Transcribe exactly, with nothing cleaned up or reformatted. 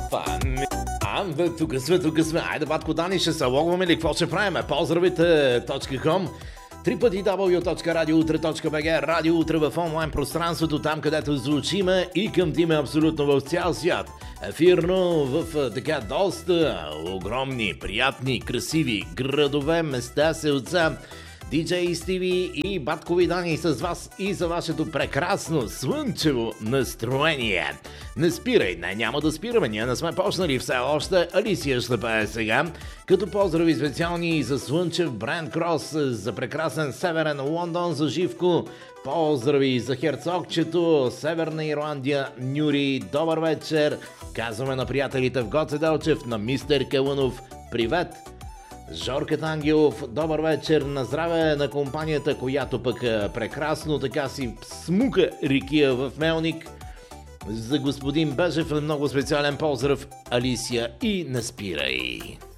А, тук сме, тук сме. Айде, батко Дани, ще се логваме ли? Какво ще правим? Поздравите точка ком, три пъти дабъл ю точка радио утре точка би джи, Радио Утре в онлайн пространството, там където звучиме и към диме абсолютно в цял свят. Ефирно в така доста огромни, приятни, красиви градове, места, селца. Диджей Стиви и баткови Дани с вас и за вашето прекрасно слънчево настроение. Не спирай, не, няма да спираме, ние не сме почнали все още. Алисия ще пее сега, като поздрави специални за Слънчев, Брент Крос, за прекрасен Северен Лондон, за Живко, поздрави за Херцогчето, Северна Ирландия, Нюри, добър вечер. Казваме на приятелите в Гоце Делчев, на мистер Калунов, привет. Жоркът Ангелов, добър вечер, на здраве на компанията, която пък прекрасно така си смука рекия в Мелник. За господин Бежев много специален поздрав, Алисия, и не спирай.